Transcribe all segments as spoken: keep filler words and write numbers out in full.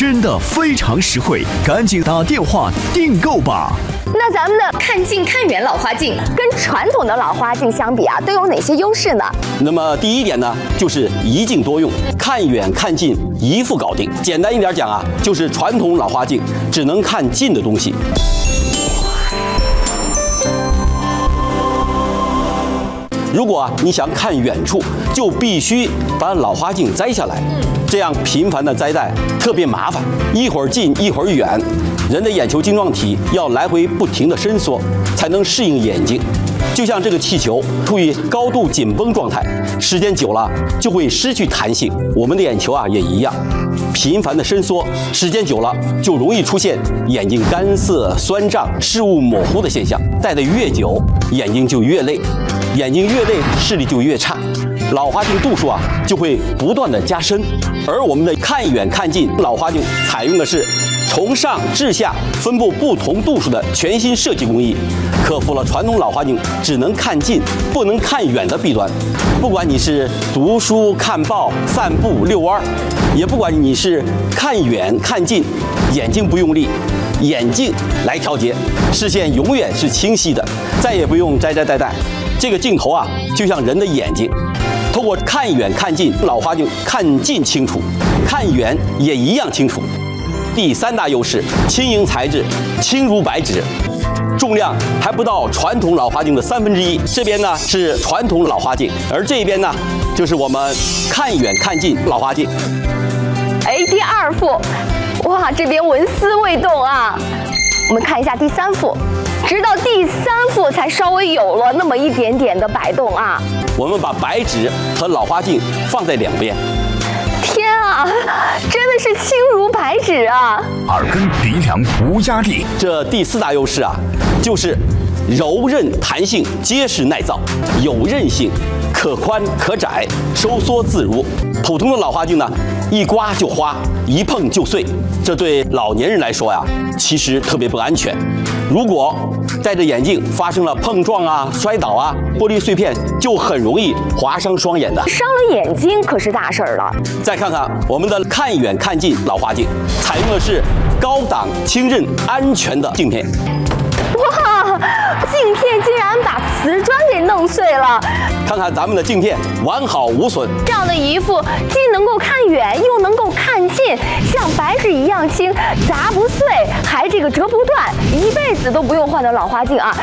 真的非常实惠，赶紧打电话订购吧。 那咱们的看近看远老花镜跟传统的老花镜相比啊，都有哪些优势呢？ 那么第一点呢，就是一镜多用，看远看近一副搞定。简单一点讲啊，就是传统老花镜只能看近的东西。如果啊你想看远处，就必须把老花镜摘下来，这样频繁的摘戴特别麻烦，一会儿近一会儿远，人的眼球晶状体要来回不停的伸缩，才能适应眼睛。就像这个气球处于高度紧绷状态，时间久了就会失去弹性。我们的眼球啊也一样，频繁的伸缩，时间久了就容易出现眼睛干涩、酸胀、视物模糊的现象。戴得越久，眼睛就越累，眼睛越累，视力就越差，老花镜度数啊就会不断的加深。而我们的看远看近老花镜采用的是从上至下分布不同度数的全新设计工艺，克服了传统老花镜只能看近不能看远的弊端。不管你是读书、看报、散步、遛弯，也不管你是看远看近，眼睛不用力，眼镜来调节，视线永远是清晰的，再也不用摘摘戴戴。这个镜头啊，就像人的眼睛，通过看远看近老花镜看近清楚，看远也一样清楚。第三大优势，轻盈材质，轻如白纸，重量还不到传统老花镜的三分之一。这边呢是传统老花镜，而这边呢就是我们看远看近老花镜。 哎，第二副，哇，这边纹丝未动啊。我们看一下第三副，直到第三副才稍微有了那么一点点的摆动啊。 我们把白纸和老花镜放在两边。 天啊，真的是轻如白纸啊！ 耳根鼻梁无压力。 这第四大优势啊，就是柔韧弹性、结实耐造，有韧性，可宽可窄，收缩自如。普通的老花镜呢，一刮就花，一碰就碎，这对老年人来说呀，其实特别不安全。如果戴着眼镜发生了碰撞啊、摔倒啊，玻璃碎片就很容易划伤双眼的， 伤了眼睛可是大事儿了。 再看看我们的看远看近老花镜，采用的是高档、轻韧、安全的镜片。 哇，镜片竟然把瓷砖给弄碎了！ 看看咱们的镜片完好无损， 这样的一副既能够看远又能够看近，像白纸一样轻，砸不碎，还这个折不断，一辈子都不用换的老花镜啊！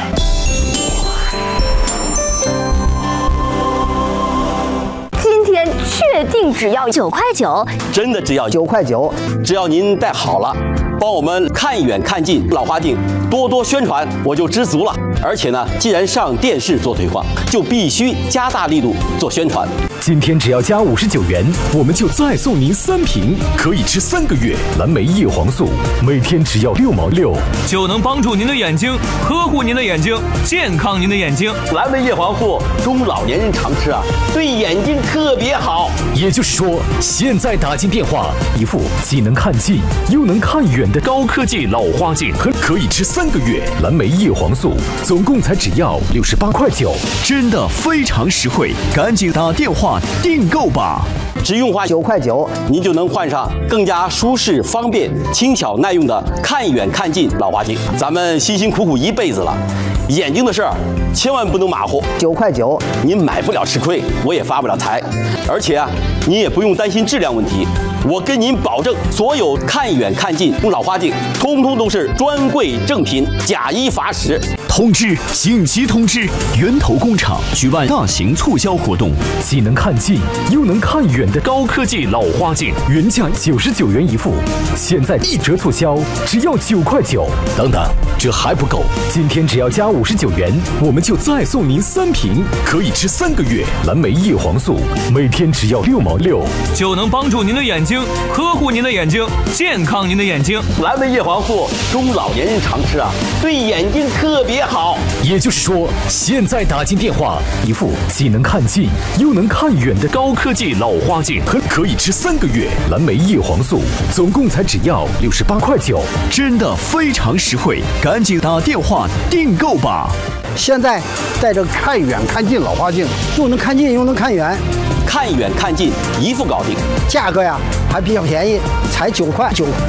今天确定只要九块九， 真的只要九块九，只要您戴好了，帮我们看远看近老花镜多多宣传，我就知足了。而且呢，既然上电视做推广，就必须加大力度做宣传。 今天只要加五十九元，我们就再送您三瓶，可以吃三个月蓝莓叶黄素，每天只要六毛六， 就能帮助您的眼睛，呵护您的眼睛，健康您的眼睛。 蓝莓叶黄素中老年人常吃啊，对眼睛特别好。 也就是说，现在打进电话，一副既能看近又能看远的高科技老花镜，可可以吃三个月蓝莓叶黄素，总共才只要六十八块九，真的非常实惠，赶紧打电话订购吧！ 只用花九块九，您就能换上更加舒适、方便、轻巧、耐用的看远看近老花镜。咱们辛辛苦苦一辈子了，眼睛的事儿千万不能马虎。九块九，您买不了吃亏，我也发不了财，而且啊，您也不用担心质量问题。我跟您保证，所有看远看近老花镜，通通都是专柜正品，假一罚十。 通知！紧急通知！源头工厂举办大型促销活动，既能看近又能看远的高科技老花镜，原价九十九元一副，现在一折促销只要九块九。等等，这还不够！今天只要加五十九元，我们就再送您三瓶，可以吃三个月蓝莓叶黄素，每天只要六毛六， 就能帮助您的眼睛，呵护您的眼睛，健康您的眼睛。 蓝莓叶黄素中老年人常吃啊，对眼睛特别好。 也就是说，现在打进电话，一副既能看近又能看远的高科技老花镜，可可以吃三个月蓝莓叶黄素，总共才只要六十八块九，真的非常实惠，赶紧打电话订购吧！ 现在戴着看远看近老花镜，又能看近又能看远， 看远看近一副搞定， 价格呀还比较便宜，才九块九。